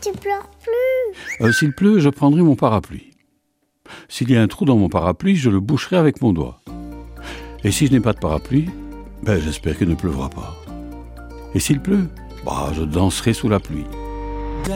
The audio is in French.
tu pleures plus. S'il pleut, je prendrai mon parapluie. S'il y a un trou dans mon parapluie, je le boucherai avec mon doigt. Et si je n'ai pas de parapluie, j'espère qu'il ne pleuvra pas. Et s'il pleut, je danserai sous la pluie.